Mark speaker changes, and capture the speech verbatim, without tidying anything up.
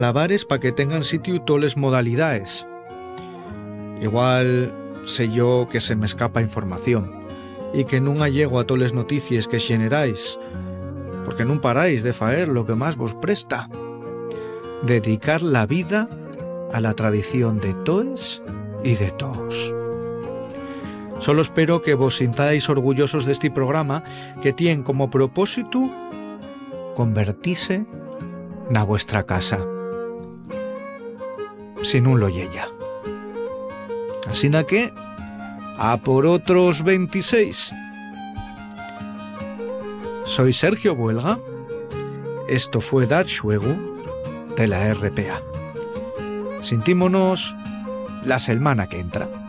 Speaker 1: lavares para que tengan sitio todas las modalidades. Igual sé yo que se me escapa información y que nun allego a todas las noticias que xenerais, porque non paráis de faer lo que más vos presta. Dedicar la vida a la tradición de toes y de todos. Solo espero que vos sintáis orgullosos de este programa que tiene como propósito convertirse na vuestra casa. Si nun lo yella. Asina que, a por otros veintiséis. Soy Sergio Buelga. Esto fue Dat Xuegu de la R P A. Sintímonos la semana que entra.